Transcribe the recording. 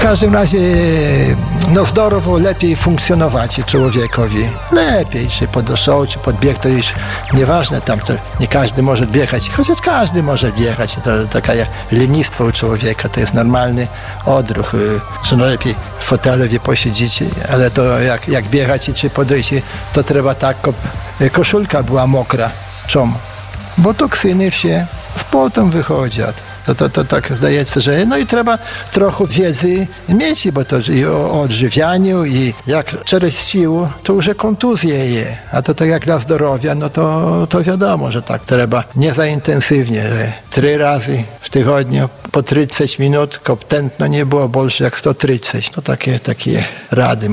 każdym razie zdrowo lepiej funkcjonować człowiekowi. Lepiej, czy podeszł, czy podbiegł, to już nieważne, tam to nie każdy może biegać, chociaż każdy może biegać. To takie lenistwo u człowieka, to jest normalny odruch, że lepiej w fotelu posiedzieć, ale to jak biegać czy podejść, to trzeba tak, koszulka była mokra. Czemu? Bo toksyny wsie z potem wychodzą. To tak zdaje się, że no i trzeba trochę wiedzy mieć, bo to i o odżywianiu i jak przez siłę, to już kontuzje je. A to tak jak dla zdrowia, no to wiadomo, że tak trzeba nie za intensywnie, że 3 razy w tygodniu po 30 minut, tętno nie było больше jak 130. To takie rady